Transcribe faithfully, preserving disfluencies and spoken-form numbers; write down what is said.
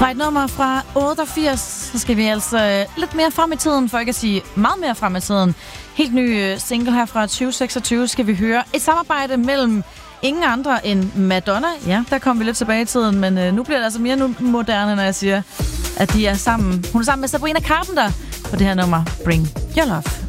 Fra et nummer fra otteogfirs, så skal vi altså lidt mere frem i tiden, for ikke at sige meget mere frem i tiden. Helt ny single her fra tyve seksogtyve skal vi høre. Et samarbejde mellem ingen andre end Madonna. Ja, der kom vi lidt tilbage i tiden, men øh, nu bliver det altså mere nu moderne, når jeg siger, at de er sammen. Hun er sammen med Sabrina Carpenter på det her nummer Bring Your Love.